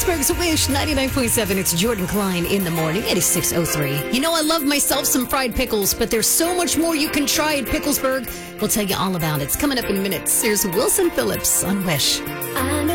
Pittsburgh's Wish 99.7. It's Jordan Klein in the morning. It is 6:03. You know, I love myself some fried pickles, but there's so much more you can try at Picklesburg. We'll tell you all about it. It's coming up in minutes. Here's Wilson Phillips on Wish.